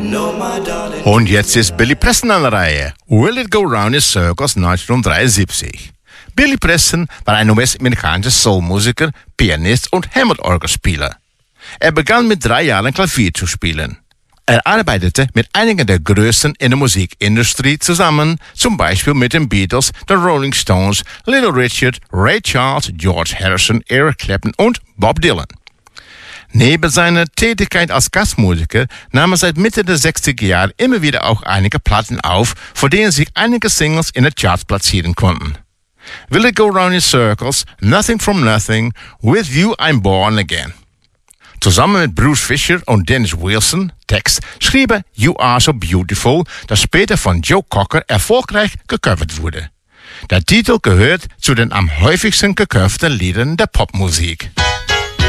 Und jetzt ist Billy Preston an der Reihe. Will It Go Round in Circles 1973. Billy Preston war ein US-amerikanischer Soulmusiker, Pianist und Hammond-Orgelspieler. Er begann mit 3 Jahren Klavier zu spielen. Er arbeitete mit einigen der Größten in der Musikindustrie zusammen, zum Beispiel mit den Beatles, den Rolling Stones, Little Richard, Ray Charles, George Harrison, Eric Clapton und Bob Dylan. Neben seiner Tätigkeit als Gastmusiker nahm er seit Mitte der 60er Jahre immer wieder auch einige Platten auf, vor denen sich einige Singles in den Charts platzieren konnten. Will It Go Round in Circles, Nothing from Nothing, With You I'm Born Again. Zusammen mit Bruce Fisher und Dennis Wilson, Text, schrieb er You Are So Beautiful, das später von Joe Cocker erfolgreich gecovert wurde. Der Titel gehört zu den am häufigsten gecurvten Liedern der Popmusik.